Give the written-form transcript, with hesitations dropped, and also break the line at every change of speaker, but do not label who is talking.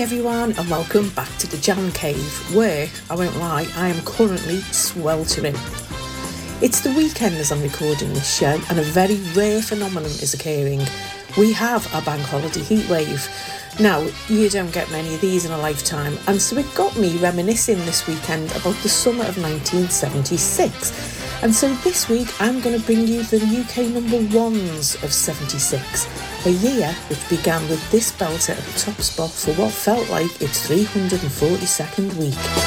everyone and welcome back to the Jam Cave, where, I won't lie, I am currently sweltering. It's the weekend as I'm recording this show and a very rare phenomenon is occurring. We have a bank holiday heatwave. Now, you don't get many of these in a lifetime, and so it got me reminiscing this weekend about the summer of 1976. And so this week I'm going to bring you the UK number ones of 76, a year which began with this belter at the top spot for what felt like its 342nd week.